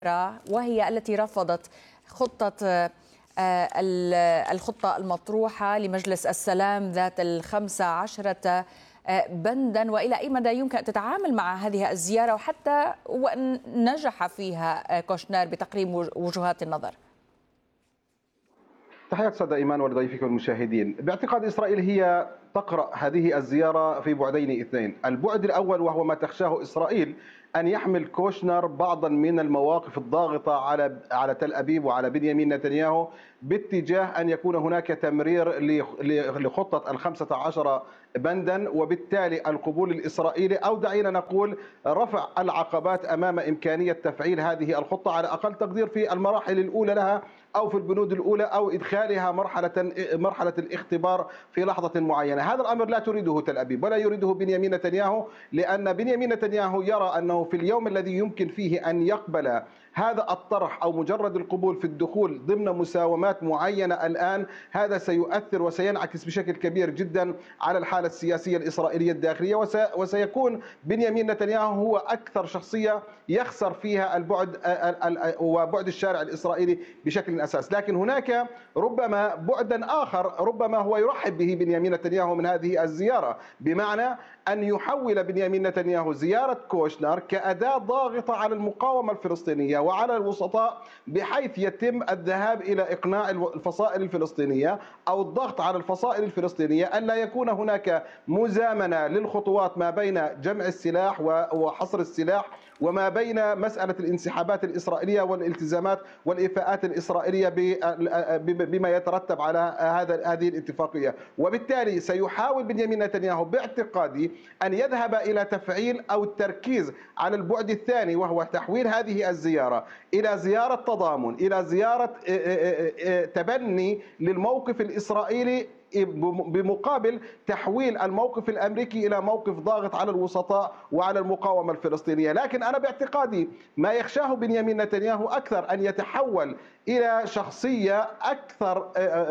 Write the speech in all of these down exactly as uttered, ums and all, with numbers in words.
وهي التي رفضت خطة آه، الخطة المطروحة لمجلس السلام ذات الخمسة عشرة آه، بندا، وإلى أي مدى يمكن أن تتعامل مع هذه الزيارة وحتى وأن نجح فيها آه، كوشنر بتقريب وجهات النظر؟ تحيات سادة إيمان ولضيفك والمشاهدين. باعتقاد إسرائيل هي تقرأ هذه الزيارة في بعدين اثنين. البعد الأول وهو ما تخشاه إسرائيل أن يحمل كوشنر بعضا من المواقف الضاغطة على على تل أبيب وعلى بنيامين نتنياهو باتجاه أن يكون هناك تمرير لخطة الخمسة عشر بندا، وبالتالي القبول الإسرائيلي أو دعينا نقول رفع العقبات أمام إمكانية تفعيل هذه الخطة على أقل تقدير في المراحل الأولى لها أو في البنود الأولى أو إدخالها مرحلة مرحلة الاختبار في لحظة معينة. هذا الأمر لا تريده تل أبيب ولا يريده بنيامين نتنياهو، لأن بنيامين نتنياهو يرى أنه في اليوم الذي يمكن فيه أن يقبل هذا الطرح أو مجرد القبول في الدخول ضمن مساومات معينة الآن، هذا سيؤثر وسينعكس بشكل كبير جدا على الحالة السياسية الإسرائيلية الداخلية، وسيكون بنيامين نتنياهو هو أكثر شخصية يخسر فيها البعد وبعد الشارع الإسرائيلي بشكل أساس. لكن هناك ربما بعدا آخر ربما هو يرحب به بنيامين نتنياهو من هذه الزيارة، بمعنى أن يحول بنيامين نتنياهو زيارة كوشنر كأداة ضاغطة على المقاومة الفلسطينية وعلى الوسطاء، بحيث يتم الذهاب إلى إقناع الفصائل الفلسطينية أو الضغط على الفصائل الفلسطينية أن لا يكون هناك مزامنة للخطوات ما بين جمع السلاح وحصر السلاح وما بين مسألة الانسحابات الإسرائيلية والالتزامات والإيفاءات الإسرائيلية بما يترتب على هذا هذه الاتفاقية. وبالتالي سيحاول بنيامين نتنياهو باعتقادي أن يذهب إلى تفعيل أو التركيز على البعد الثاني، وهو تحويل هذه الزيارة إلى زيارة تضامن، إلى زيارة تبني للموقف الإسرائيلي بمقابل تحويل الموقف الأمريكي إلى موقف ضاغط على الوسطاء وعلى المقاومة الفلسطينية. لكن أنا باعتقادي ما يخشاه بنيامين نتنياهو أكثر أن يتحول إلى شخصية أكثر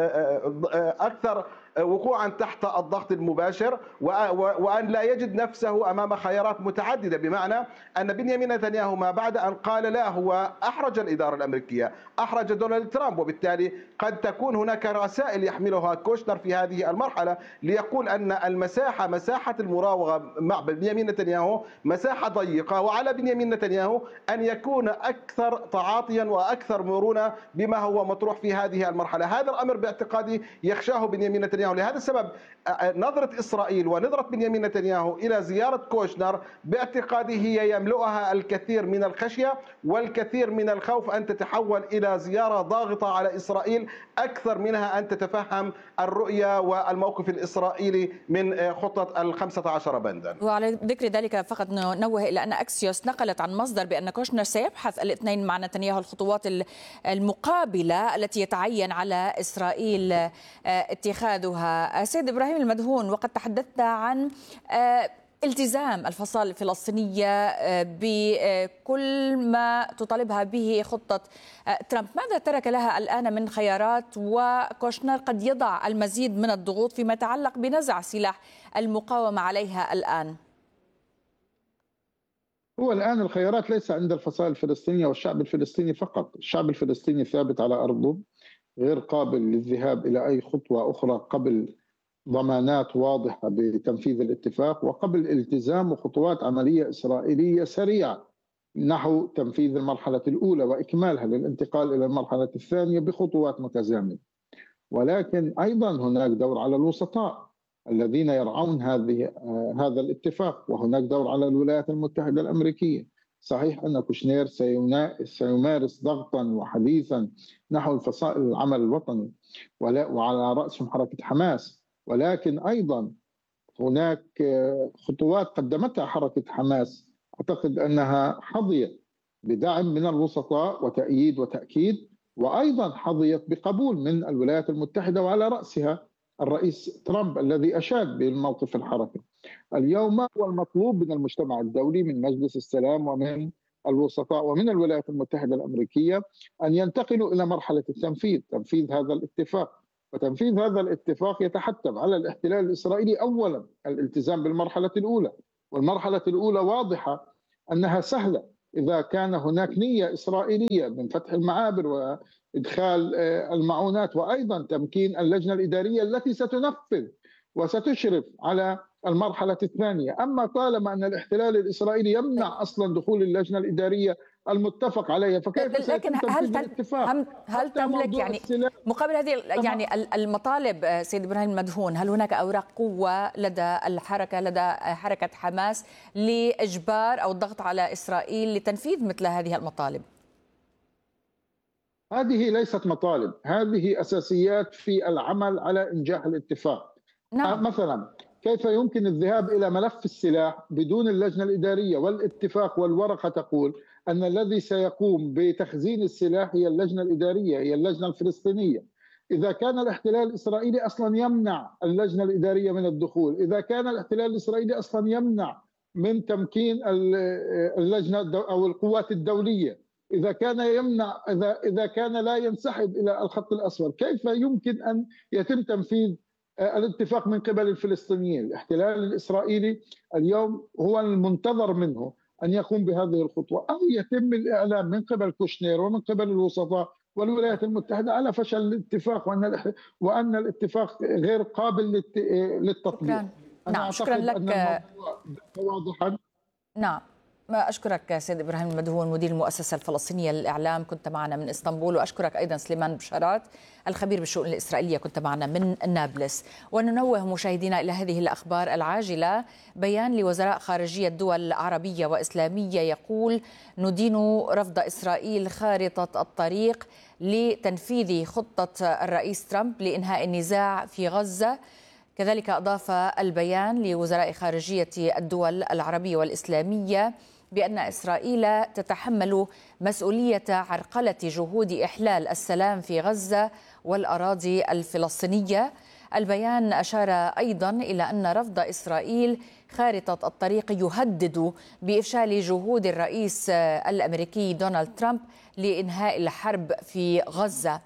أكثر وقوعا تحت الضغط المباشر، وأن لا يجد نفسه أمام خيارات متعددة، بمعنى أن بنيامين نتنياهو ما بعد أن قال لا هو أحرج الإدارة الأمريكية، أحرج دونالد ترامب، وبالتالي قد تكون هناك رسائل يحملها كوشنر في هذه المرحلة ليقول أن المساحة مساحة المراوغة مع بنيامين نتنياهو مساحة ضيقة، وعلى بنيامين نتنياهو أن يكون أكثر تعاطيا وأكثر مرونة بما هو مطروح في هذه المرحلة. هذا الأمر باعتقادي يخشاه بنيامين نتنياهو. لهذا السبب نظرة إسرائيل ونظرة بنيامين نتنياهو إلى زيارة كوشنر باعتقادي هي يملؤها الكثير من الخشية والكثير من الخوف أن تتحول إلى زيارة ضاغطة على إسرائيل أكثر منها أن تتفهم الرؤية والموقف الإسرائيلي من خطة الخمسة عشر بندا. وعلى ذكر ذلك فقط نوه إلى أن أكسيوس نقلت عن مصدر بأن كوشنر سيبحث الاثنين مع نتنياهو الخطوات المقابلة التي يتعين على إسرائيل اتخاذها. سيد إبراهيم المدهون، وقد تحدثت عن التزام الفصائل الفلسطينية بكل ما تطالبها به خطة ترامب، ماذا ترك لها الآن من خيارات؟ وكوشنر قد يضع المزيد من الضغوط فيما يتعلق بنزع سلاح المقاومة عليها الآن. هو الآن الخيارات ليس عند الفصائل الفلسطينية والشعب الفلسطيني فقط. الشعب الفلسطيني ثابت على أرضه، غير قابل للذهاب إلى أي خطوة أخرى قبل ضمانات واضحة بتنفيذ الاتفاق وقبل التزام وخطوات عملية إسرائيلية سريعة نحو تنفيذ المرحلة الأولى وإكمالها للانتقال إلى المرحلة الثانية بخطوات متزامنة. ولكن أيضا هناك دور على الوسطاء الذين يرعون هذه هذا الاتفاق، وهناك دور على الولايات المتحدة الأمريكية. صحيح أن كوشنر سيمارس ضغطا وحديثا نحو الفصائل العمل الوطني وعلى رأسهم حركة حماس، ولكن أيضا هناك خطوات قدمتها حركة حماس أعتقد أنها حظيت بدعم من الوسطاء وتأييد وتأكيد، وأيضا حظيت بقبول من الولايات المتحدة وعلى رأسها الرئيس ترامب الذي أشاد بالموقف الحركي. اليوم هو المطلوب من المجتمع الدولي، من مجلس السلام ومن الوسطاء ومن الولايات المتحدة الأمريكية، أن ينتقلوا إلى مرحلة التنفيذ، تنفيذ هذا الاتفاق. وتنفيذ هذا الاتفاق يتحتم على الاحتلال الإسرائيلي أولا الالتزام بالمرحلة الأولى، والمرحلة الأولى واضحة أنها سهلة، إذا كان هناك نية إسرائيلية من فتح المعابر وإدخال المعونات، وأيضا تمكين اللجنة الإدارية التي ستنفذ وستشرف على المرحلة الثانية. أما طالما أن الاحتلال الإسرائيلي يمنع أصلا دخول اللجنة الإدارية المتفق عليها، فكيف لكن سيتم هل تنفيذ الاتفاق؟ هل تملك يعني مقابل هذه يعني المطالب سيد إبراهيم المدهون، هل هناك أوراق قوة لدى الحركة لدى حركة حماس لإجبار أو الضغط على إسرائيل لتنفيذ مثل هذه المطالب؟ هذه ليست مطالب، هذه أساسيات في العمل على إنجاح الاتفاق. نعم. مثلا كيف يمكن الذهاب إلى ملف السلاح بدون اللجنة الإدارية والاتفاق والورقة تقول أن الذي سيقوم بتخزين السلاح هي اللجنة الإدارية، هي اللجنة الفلسطينية. إذا كان الاحتلال الإسرائيلي أصلا يمنع اللجنة الإدارية من الدخول، إذا كان الاحتلال الإسرائيلي أصلا يمنع من تمكين اللجنة أو القوات الدولية، إذا كان يمنع إذا إذا كان لا ينسحب إلى الخط الأسود، كيف يمكن أن يتم تنفيذ الاتفاق من قبل الفلسطينيين؟ الاحتلال الإسرائيلي اليوم هو المنتظر منه أن يقوم بهذه الخطوة، أو يتم الإعلام من قبل كوشنير ومن قبل الوسطاء والولايات المتحدة على فشل الاتفاق وأن وأن الاتفاق غير قابل للتطبيق. شكرا. نعم شكرا لك. واضحا. نعم أشكرك سيد إبراهيم المدهون مدير المؤسسة الفلسطينية للإعلام، كنت معنا من إسطنبول، وأشكرك أيضا سليمان بشارات الخبير بالشؤون الإسرائيلية، كنت معنا من نابلس. وننوه مشاهدينا إلى هذه الأخبار العاجلة. بيان لوزراء خارجية دول عربية وإسلامية يقول: ندين رفض إسرائيل خارطة الطريق لتنفيذ خطة الرئيس ترامب لإنهاء النزاع في غزة. كذلك أضاف البيان لوزراء خارجية الدول العربية والإسلامية بأن إسرائيل تتحمل مسؤولية عرقلة جهود إحلال السلام في غزة والأراضي الفلسطينية. البيان أشار أيضا إلى أن رفض إسرائيل خارطة الطريق يهدد بإفشال جهود الرئيس الأمريكي دونالد ترامب لإنهاء الحرب في غزة.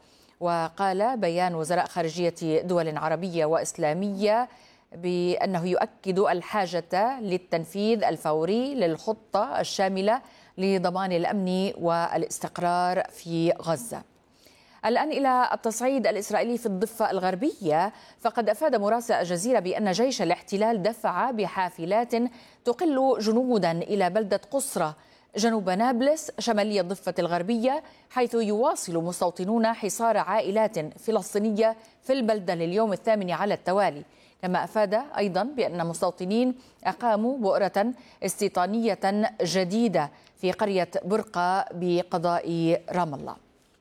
وقال بيان وزراء خارجية دول عربية وإسلامية بأنه يؤكد الحاجة للتنفيذ الفوري للخطة الشاملة لضمان الأمن والاستقرار في غزة. الآن إلى التصعيد الإسرائيلي في الضفة الغربية، فقد أفاد مراسل الجزيرة بأن جيش الاحتلال دفع بحافلات تقل جنودا إلى بلدة قصرة جنوب نابلس شمالية الضفة الغربية، حيث يواصل مستوطنون حصار عائلات فلسطينية في البلدة لليوم الثامن على التوالي. كما أفاد أيضا بأن مستوطنين أقاموا بؤرة استيطانية جديدة في قرية برقة بقضاء رام الله.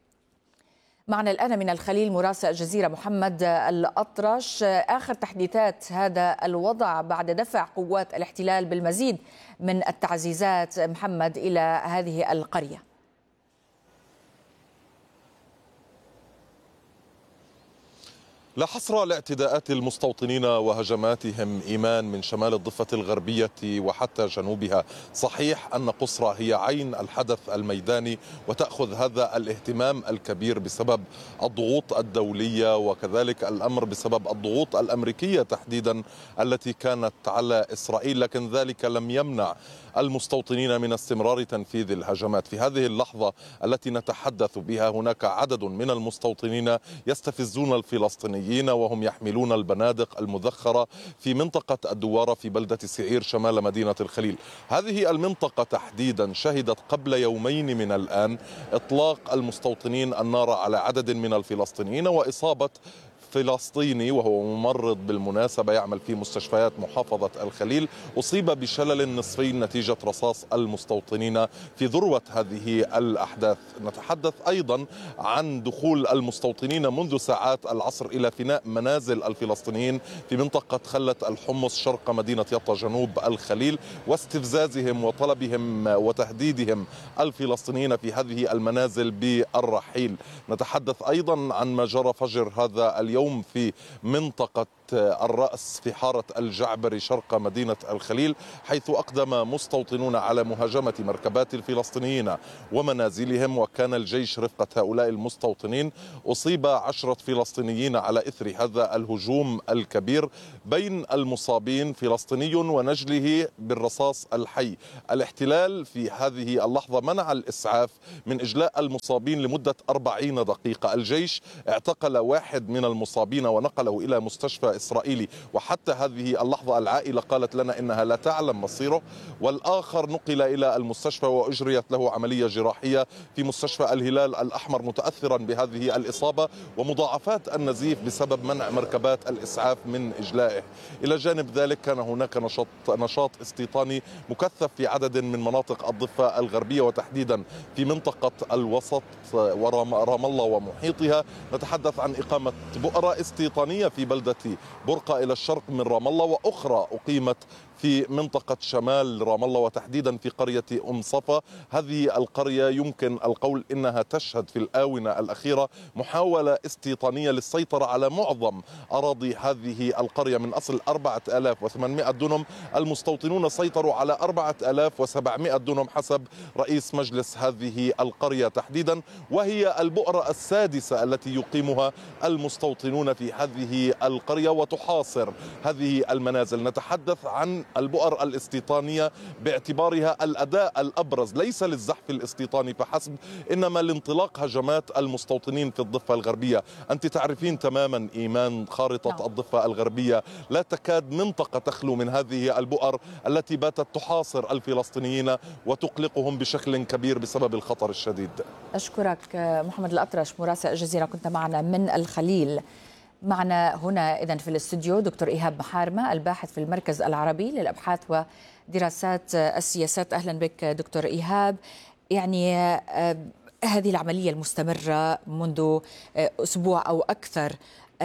معنا الآن من الخليل مراسل الجزيرة محمد الأطرش، آخر تحديثات هذا الوضع بعد دفع قوات الاحتلال بالمزيد من التعزيزات محمد إلى هذه القرية. لا حصر لاعتداءات المستوطنين وهجماتهم إيمان من شمال الضفة الغربية وحتى جنوبها. صحيح أن قصرى هي عين الحدث الميداني وتأخذ هذا الاهتمام الكبير بسبب الضغوط الدولية، وكذلك الأمر بسبب الضغوط الأمريكية تحديدا التي كانت على إسرائيل، لكن ذلك لم يمنع المستوطنين من استمرار تنفيذ الهجمات. في هذه اللحظة التي نتحدث بها هناك عدد من المستوطنين يستفزون الفلسطينيين وهم يحملون البنادق المذخرة في منطقة الدوارة في بلدة سعير شمال مدينة الخليل. هذه المنطقة تحديدا شهدت قبل يومين من الآن إطلاق المستوطنين النار على عدد من الفلسطينيين وإصابة فلسطيني وهو ممرض بالمناسبة يعمل في مستشفيات محافظة الخليل أصيب بشلل نصفي نتيجة رصاص المستوطنين في ذروة هذه الأحداث. نتحدث أيضا عن دخول المستوطنين منذ ساعات العصر إلى فناء منازل الفلسطينيين في منطقة خلة الحمص شرق مدينة يطا جنوب الخليل، واستفزازهم وطلبهم وتهديدهم الفلسطينيين في هذه المنازل بالرحيل. نتحدث أيضا عن ما جرى فجر هذا اليوم في منطقة الرأس في حارة الجعبري شرق مدينة الخليل، حيث أقدم مستوطنون على مهاجمة مركبات الفلسطينيين ومنازلهم، وكان الجيش رفقة هؤلاء المستوطنين. أصيب عشرة فلسطينيين على إثر هذا الهجوم الكبير. بين المصابين فلسطيني ونجله بالرصاص الحي. الاحتلال في هذه اللحظة منع الإسعاف من إجلاء المصابين لمدة أربعين دقيقة. الجيش اعتقل واحد من المصابين ونقله إلى مستشفى إسرائيلي، وحتى هذه اللحظة العائلة قالت لنا إنها لا تعلم مصيره. والآخر نقل إلى المستشفى وأجريت له عملية جراحية في مستشفى الهلال الأحمر، متأثرا بهذه الإصابة ومضاعفات النزيف بسبب منع مركبات الإسعاف من إجلائه. إلى جانب ذلك كان هناك نشاط نشاط استيطاني مكثف في عدد من مناطق الضفة الغربية، وتحديدا في منطقة الوسط ورام الله ومحيطها. نتحدث عن إقامة بؤرة استيطانية في بلدة برقة إلى الشرق من رام الله، وأخرى أقيمت في منطقة شمال رام الله وتحديدا في قرية أم صفا. هذه القرية يمكن القول إنها تشهد في الآونة الأخيرة محاولة استيطانية للسيطرة على معظم أراضي هذه القرية. من أصل أربعة آلاف وثمانمائة دونم، المستوطنون سيطروا على أربعة آلاف وسبعمائة دونم حسب رئيس مجلس هذه القرية تحديدا، وهي البؤرة السادسة التي يقيمها المستوطنون في هذه القرية وتحاصر هذه المنازل. نتحدث عن البؤر الاستيطانية باعتبارها الأداء الأبرز ليس للزحف الاستيطاني فحسب، إنما لانطلاق هجمات المستوطنين في الضفة الغربية. أنت تعرفين تماما إيمان خارطة نعم. الضفة الغربية لا تكاد منطقة تخلو من هذه البؤر التي باتت تحاصر الفلسطينيين وتقلقهم بشكل كبير بسبب الخطر الشديد. أشكرك محمد الأطرش مراسل الجزيرة، كنت معنا من الخليل. معنا هنا إذن في الاستوديو دكتور إيهاب محارمة، الباحث في المركز العربي للأبحاث ودراسات السياسات. أهلا بك دكتور إيهاب. يعني هذه العملية المستمرة منذ أسبوع أو أكثر،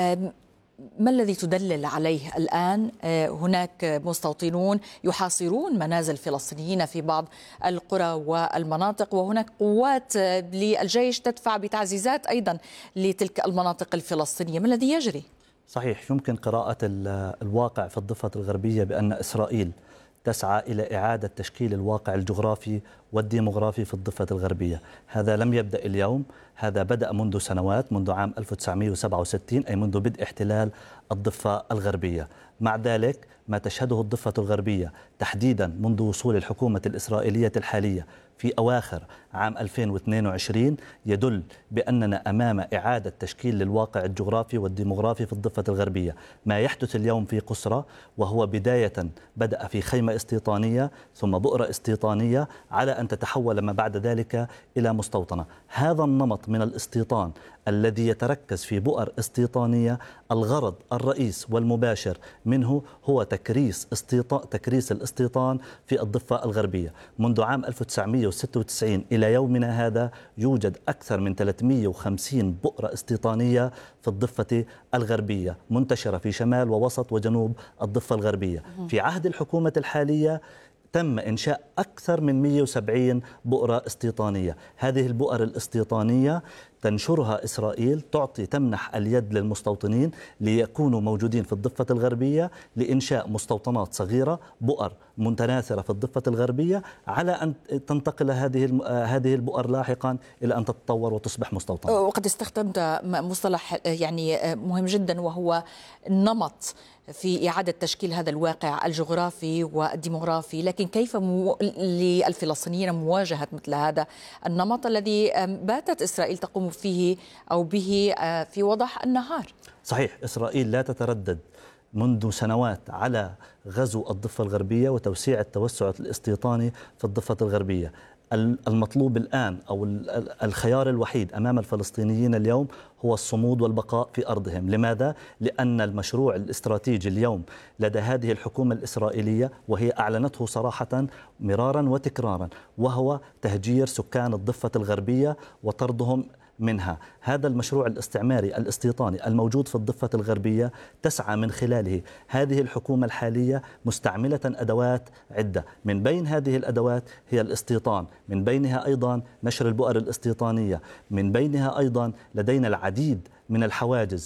ما الذي تدلل عليه الآن؟ هناك مستوطنون يحاصرون منازل فلسطينيين في بعض القرى والمناطق، وهناك قوات للجيش تدفع بتعزيزات أيضا لتلك المناطق الفلسطينية. ما الذي يجري؟ صحيح، يمكن قراءة الواقع في الضفة الغربية بأن إسرائيل تسعى إلى إعادة تشكيل الواقع الجغرافي والديمغرافي في الضفة الغربية. هذا لم يبدأ اليوم، هذا بدأ منذ سنوات، منذ عام ألف وتسعمائة وسبعة وستين، أي منذ بدء احتلال الضفة الغربية. مع ذلك ما تشهده الضفة الغربية تحديدا منذ وصول الحكومة الإسرائيلية الحالية في أواخر عام ألفين واثنين وعشرين يدل بأننا أمام إعادة تشكيل للواقع الجغرافي والديمغرافي في الضفة الغربية. ما يحدث اليوم في قسرة وهو بداية بدأ في خيمة استيطانية ثم بؤرة استيطانية على أن تتحول ما بعد ذلك إلى مستوطنة. هذا النمط من الاستيطان الذي يتركز في بؤر استيطانية الغرض الرئيس والمباشر منه هو تكريس استيطان تكريس الاستيطان في الضفة الغربية. منذ عام ألف وتسعمائة وستة وتسعين إلى يومنا هذا يوجد أكثر من ثلاثمائة وخمسين بؤرة استيطانية في الضفة الغربية منتشرة في شمال ووسط وجنوب الضفة الغربية. في عهد الحكومة الحالية تم إنشاء أكثر من مئة وسبعين بؤرة استيطانية. هذه البؤر الاستيطانية تنشرها إسرائيل، تعطي تمنح اليد للمستوطنين ليكونوا موجودين في الضفة الغربية لإنشاء مستوطنات صغيرة، بؤر متناثرة في الضفة الغربية، على أن تنتقل هذه هذه البؤر لاحقا إلى أن تتطور وتصبح مستوطنة. وقد استخدمت مصطلح يعني مهم جدا وهو النمط في إعادة تشكيل هذا الواقع الجغرافي والديمغرافي، لكن كيف مو... للفلسطينيين مواجهة مثل هذا النمط الذي باتت إسرائيل تقوم فيه أو به في وضح النهار؟ صحيح، إسرائيل لا تتردد منذ سنوات على غزو الضفة الغربية وتوسيع التوسع الاستيطاني في الضفة الغربية. المطلوب الآن أو الخيار الوحيد أمام الفلسطينيين اليوم هو الصمود والبقاء في أرضهم. لماذا؟ لأن المشروع الاستراتيجي اليوم لدى هذه الحكومة الإسرائيلية، وهي أعلنته صراحة مرارا وتكرارا، وهو تهجير سكان الضفة الغربية وطردهم منها. هذا المشروع الاستعماري الاستيطاني الموجود في الضفة الغربية تسعى من خلاله هذه الحكومة الحالية مستعملة أدوات عدة، من بين هذه الأدوات هي الاستيطان، من بينها أيضا نشر البؤر الاستيطانية، من بينها أيضا لدينا العديد من الحواجز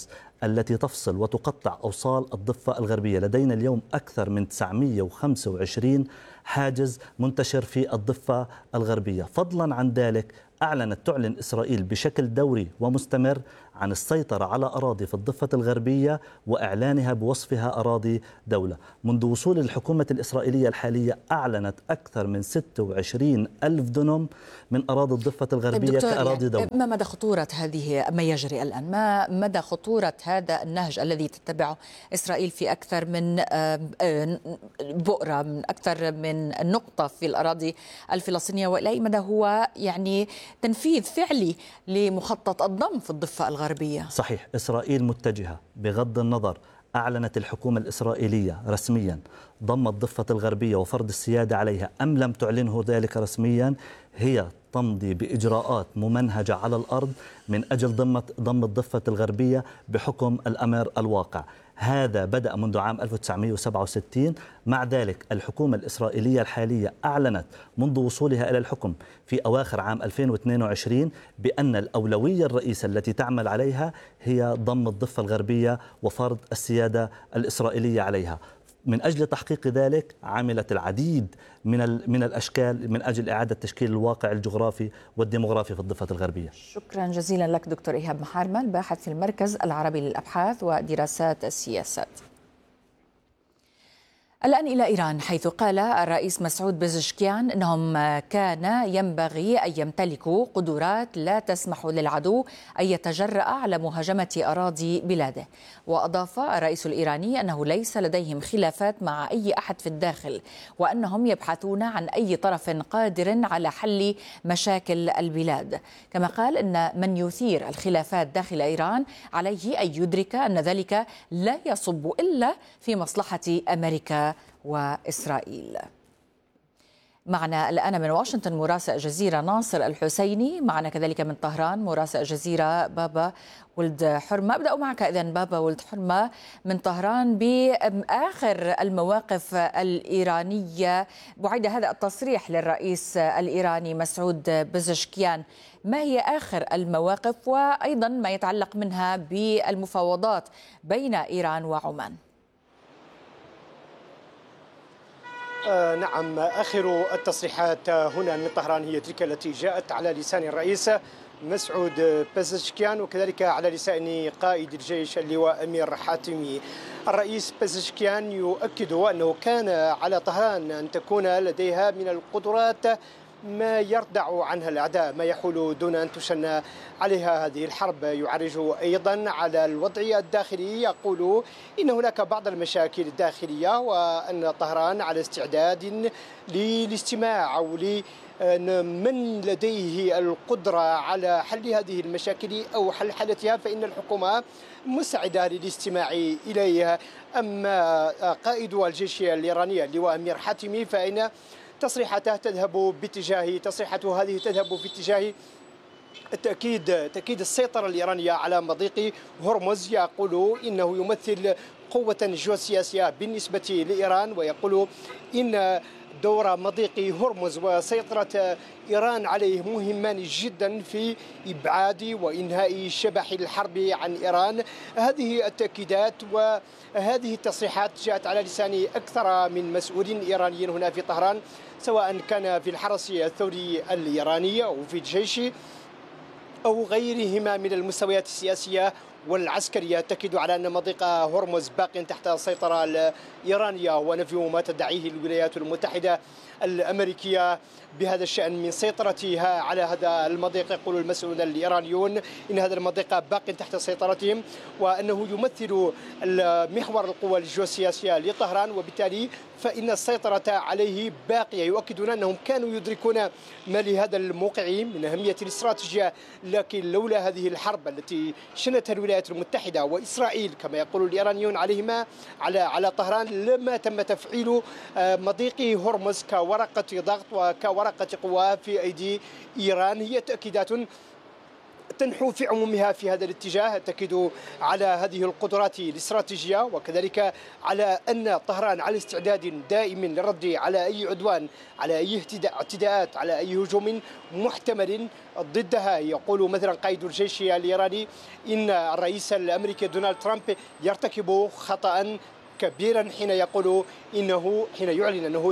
التي تفصل وتقطع أوصال الضفة الغربية. لدينا اليوم أكثر من تسعمئة وخمسة وعشرين حاجز منتشر في الضفة الغربية. فضلا عن ذلك أعلنت تعلن إسرائيل بشكل دوري ومستمر عن السيطرة على أراضي في الضفة الغربية وإعلانها بوصفها أراضي دولة. منذ وصول الحكومة الإسرائيلية الحالية أعلنت أكثر من ستة وعشرين ألف دنم من أراضي الضفة الغربية كأراضي دولة. ما مدى خطورة هذه ما يجري الآن؟ ما مدى خطورة هذا النهج الذي تتبعه إسرائيل في أكثر من بؤرة، من أكثر من نقطة في الأراضي الفلسطينية، وإلى أي مدى هو يعني تنفيذ فعلي لمخطط الضم في الضفة الغربية؟ صحيح، إسرائيل متجهة بغض النظر. أعلنت الحكومة الإسرائيلية رسميا ضم الضفة الغربية وفرض السيادة عليها أم لم تعلنه ذلك رسميا، هي تمضي بإجراءات ممنهجة على الأرض من أجل ضم ضم الضفة الغربية بحكم الأمر الواقع. هذا بدأ منذ عام ألف وتسعمئة وسبعة وستين. مع ذلك الحكومة الإسرائيلية الحالية أعلنت منذ وصولها إلى الحكم في أواخر عام ألفين واثنين وعشرين بأن الأولوية الرئيسة التي تعمل عليها هي ضم الضفة الغربية وفرض السيادة الإسرائيلية عليها. من أجل تحقيق ذلك عملت العديد من من الأشكال من أجل إعادة تشكيل الواقع الجغرافي والديمغرافي في الضفة الغربية. شكرا جزيلا لك دكتور إيهاب محارمة، الباحث في المركز العربي للأبحاث ودراسات السياسات. الآن إلى إيران، حيث قال الرئيس مسعود بزشكيان أنهم كان ينبغي أن يمتلكوا قدرات لا تسمح للعدو أن يتجرأ على مهاجمة أراضي بلاده. وأضاف الرئيس الإيراني أنه ليس لديهم خلافات مع أي أحد في الداخل، وأنهم يبحثون عن أي طرف قادر على حل مشاكل البلاد. كما قال أن من يثير الخلافات داخل إيران عليه أن يدرك أن ذلك لا يصب إلا في مصلحة أمريكا وإسرائيل. معنا الآن من واشنطن مراسل جزيرة ناصر الحسيني، معنا كذلك من طهران مراسل جزيرة بابا ولد حرمة. أبدأ معك إذن بابا ولد حرمة من طهران بآخر المواقف الإيرانية بعد هذا التصريح للرئيس الإيراني مسعود بزشكيان. ما هي آخر المواقف وأيضا ما يتعلق منها بالمفاوضات بين إيران وعمان؟ آه نعم، آخر التصريحات هنا من طهران هي تلك التي جاءت على لسان الرئيس مسعود بزشكيان وكذلك على لسان قائد الجيش اللواء أمير حاتمي. الرئيس بزشكيان يؤكد أنه كان على طهران أن تكون لديها من القدرات ما يردع عنها الأعداء، ما يحول دون أن تشن عليها هذه الحرب. يعرج أيضا على الوضع الداخلي، يقول إن هناك بعض المشاكل الداخلية وأن طهران على استعداد للاستماع أو لمن لديه القدرة على حل هذه المشاكل أو حل حالتها، فإن الحكومة مساعدة للاستماع إليها. أما قائد الجيش الإيراني اللواء أمير حاتمي فإن تصريحاته تذهب باتجاه تصريحاته هذه تذهب في اتجاه التأكيد تأكيد السيطرة الإيرانية على مضيق هرمز. يقول إنه يمثل قوة جيوسياسية بالنسبة لإيران، ويقول إن دور مضيق هرمز وسيطرة إيران عليه مهمان جدا في إبعاد وإنهاء شبح الحرب عن إيران. هذه التأكيدات وهذه التصريحات جاءت على لسان أكثر من مسؤول إيراني هنا في طهران، سواء كان في الحرس الثوري الإيراني أو في الجيش أو غيرهما من المستويات السياسية والعسكرية. تأكد على أن مضيق هرمز باق تحت السيطرة الإيرانية، ونفي ما تدعيه الولايات المتحدة الأمريكية بهذا الشأن من سيطرتها على هذا المضيق. يقول المسؤولون الإيرانيون إن هذا المضيق باق تحت سيطرتهم، وأنه يمثل محور القوى الجيوسياسية لطهران، وبالتالي فإن السيطرة عليه باقية. يؤكدون أنهم كانوا يدركون ما لهذا الموقع من أهمية الاستراتيجية، لكن لولا هذه الحرب التي شنتها الولايات المتحدة وإسرائيل كما يقول الإيرانيون عليهما على على طهران لما تم تفعيل مضيق هرمز كورقة ضغط وكورقة قوة في أيدي إيران. هي تأكيدات تنحو في عمومها في هذا الاتجاه، تأكد على هذه القدرات الاستراتيجية وكذلك على أن طهران على استعداد دائم للرد على أي عدوان، على أي اعتداءات، على أي هجوم محتمل ضدها. يقول مثلا قائد الجيش الإيراني إن الرئيس الأمريكي دونالد ترامب يرتكب خطأ كبيرا حين يقول إنه حين يعلن أنه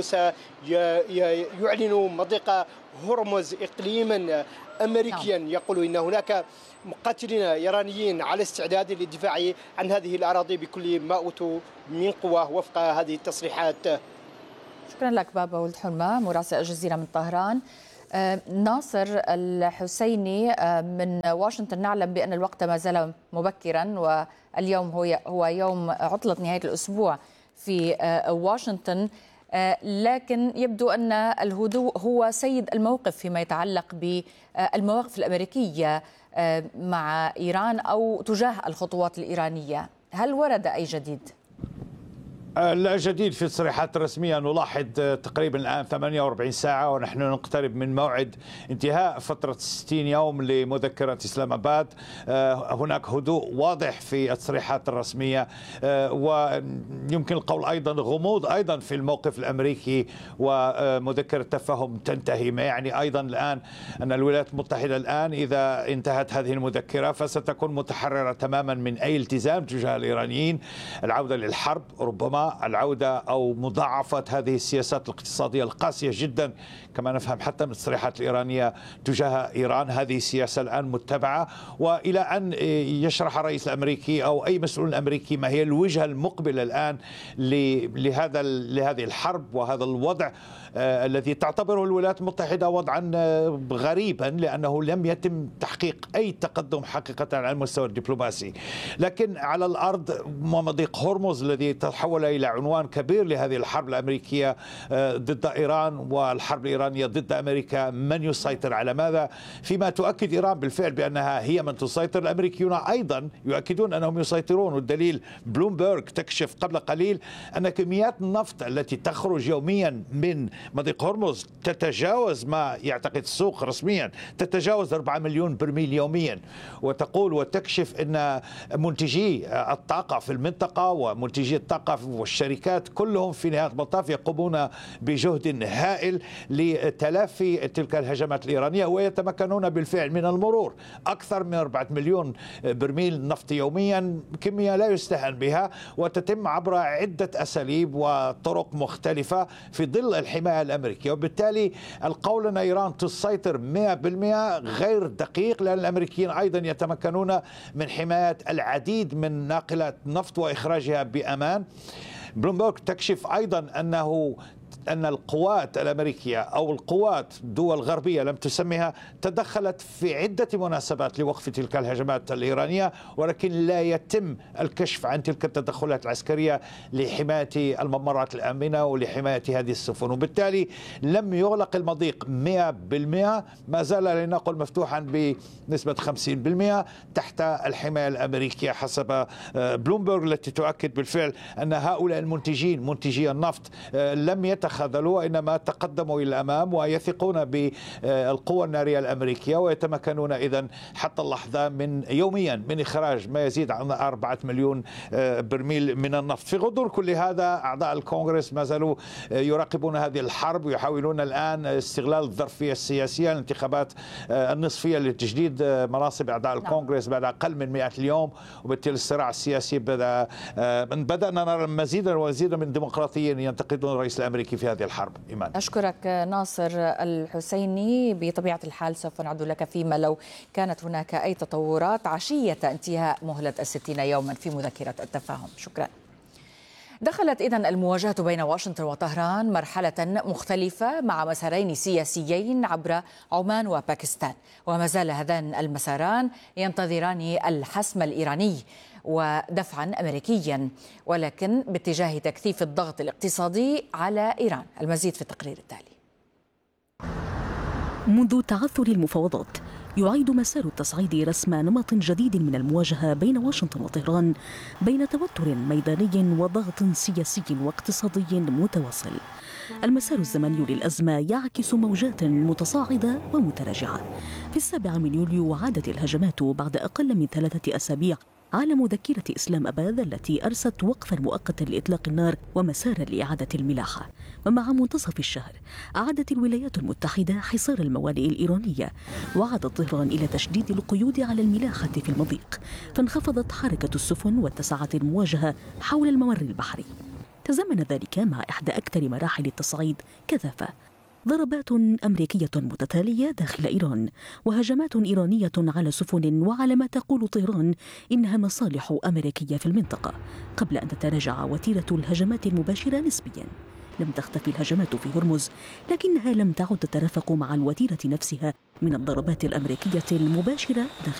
سيعلن مضيق هرمز إقليما أمريكيا. يقول إن هناك مقاتلين إيرانيين على استعداد للدفاع عن هذه الأراضي بكل ما أوتوا من قوة وفق هذه التصريحات. شكرا لك بابا ولد حلمة مراسل الجزيرة من طهران. ناصر الحسيني من واشنطن، نعلم بأن الوقت ما زال مبكرا واليوم هو هو يوم عطلة نهاية الأسبوع في واشنطن، لكن يبدو أن الهدوء هو سيد الموقف فيما يتعلق بالمواقف الأمريكية مع إيران أو تجاه الخطوات الإيرانية. هل ورد أي جديد؟ لا جديد في التصريحات الرسمية. نلاحظ تقريبا الآن ثمانية وأربعين ساعة ونحن نقترب من موعد انتهاء فترة ستين يوم لمذكرة إسلام آباد. هناك هدوء واضح في التصريحات الرسمية، ويمكن القول أيضا غموض أيضا في الموقف الأمريكي، ومذكرة تفاهم تنتهي، ما يعني أيضا الآن أن الولايات المتحدة الآن إذا انتهت هذه المذكرة فستكون متحررة تماما من أي التزام تجاه الإيرانيين، العودة للحرب ربما، العودة أو مضاعفة هذه السياسات الاقتصادية القاسية جدا كما نفهم حتى من التصريحات الإيرانية تجاه إيران. هذه السياسة الآن متبعة، وإلى أن يشرح الرئيس الأمريكي أو أي مسؤول أمريكي ما هي الوجهة المقبلة الآن لهذا لهذه الحرب وهذا الوضع الذي تعتبره الولايات المتحدة وضعا غريبا، لأنه لم يتم تحقيق أي تقدم حقيقة على المستوى الدبلوماسي. لكن على الأرض مضيق هرمز الذي تحول إلى عنوان كبير لهذه الحرب الأمريكية ضد إيران والحرب الإيرانية ضد أمريكا، من يسيطر على ماذا؟ فيما تؤكد إيران بالفعل بأنها هي من تسيطر، الأمريكيون أيضا يؤكدون أنهم يسيطرون. والدليل بلومبرغ تكشف قبل قليل أن كميات النفط التي تخرج يوميا من مضيق هرمز تتجاوز ما يعتقد السوق رسميا، تتجاوز أربعة مليون برميل يوميا. وتقول وتكشف أن منتجي الطاقة في المنطقة ومنتجي الطاقة والشركات كلهم في نهاية المطاف يقومون بجهد هائل لتلافي تلك الهجمات الإيرانية، ويتمكنون بالفعل من المرور أكثر من أربعة مليون برميل نفط يوميا، كمية لا يستهان بها، وتتم عبر عدة أساليب وطرق مختلفة في ظل الحماية الأمريكية. وبالتالي القول أن إيران تسيطر مئة بالمئة غير دقيق، لأن الأمريكيين أيضا يتمكنون من حماية العديد من ناقلات نفط وإخراجها بأمان. بلومبرغ تكشف أيضا أنه أن القوات الأمريكية أو القوات دول غربية لم تسميها تدخلت في عدة مناسبات لوقف تلك الهجمات الإيرانية، ولكن لا يتم الكشف عن تلك التدخلات العسكرية لحماية الممرات الآمنة ولحماية هذه السفن. وبالتالي لم يغلق المضيق مئة بالمئة، ما زال لنقل مفتوحا بنسبة خمسين بالمئة تحت الحماية الأمريكية حسب بلومبرغ، التي تؤكد بالفعل أن هؤلاء المنتجين منتجي النفط لم يتخذوا خذلوا وإنما تقدموا إلى الأمام ويثقون بالقوى النارية الأمريكية، ويتمكنون إذن حتى اللحظة من يوميا من إخراج ما يزيد عن أربعة مليون برميل من النفط. في غضون كل هذا أعضاء الكونغرس ما زالوا يراقبون هذه الحرب ويحاولون الآن استغلال الظرفية السياسية، الانتخابات النصفية لتجديد مناصب أعضاء الكونغرس بعد أقل من مئة اليوم، وبالتالي الصراع السياسي بدأ بدأنا نرى مزيدا ومزيدا من ديمقراطيين ينتقدون الرئيس الأمريكي في هذه الحرب. إيمان. أشكرك ناصر الحسيني. بطبيعة الحال سوف نعود لك فيما لو كانت هناك أي تطورات عشية انتهاء مهلة الستين يوما في مذكرة التفاهم. شكرا. دخلت إذن المواجهة بين واشنطن وطهران مرحلة مختلفة مع مسارين سياسيين عبر عمان وباكستان، وما زال هذان المساران ينتظران الحسم الإيراني ودفعا أمريكيا، ولكن باتجاه تكثيف الضغط الاقتصادي على إيران. المزيد في التقرير التالي. منذ تعثر المفاوضات يعيد مسار التصعيد رسم نمط جديد من المواجهة بين واشنطن وطهران بين توتر ميداني وضغط سياسي واقتصادي متواصل. المسار الزمني للأزمة يعكس موجات متصاعدة ومتراجعة. في السابع من يوليو عادت الهجمات بعد أقل من ثلاثة أسابيع على مذكرة إسلام أباد التي أرست وقفا مؤقتا لإطلاق النار ومسارا لإعادة الملاحة. ومع منتصف الشهر أعادت الولايات المتحدة حصار الموانئ الإيرانية، وعادت طهران إلى تشديد القيود على الملاحة في المضيق، فانخفضت حركة السفن واتسعت المواجهة حول الممر البحري. تزامن ذلك مع إحدى أكثر مراحل التصعيد كثافة، ضربات أمريكية متتالية داخل إيران، وهجمات إيرانية على سفن وعلى ما تقول طهران إنها مصالح أمريكية في المنطقة، قبل أن تتراجع وتيرة الهجمات المباشرة نسبياً. لم تختفي الهجمات في هرمز، لكنها لم تعد تترافق مع الوتيرة نفسها من الضربات الأمريكية المباشرة داخل